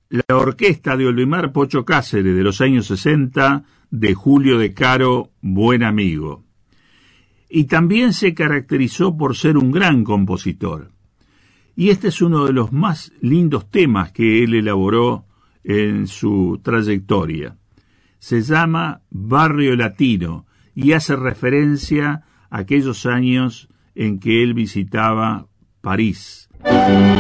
la orquesta de Olimar Pocho Cáceres de los años 60, de Julio De Caro, buen amigo. Y también se caracterizó por ser un gran compositor. Y este es uno de los más lindos temas que él elaboró en su trayectoria. Se llama Barrio Latino y hace referencia a aquellos años en que él visitaba París.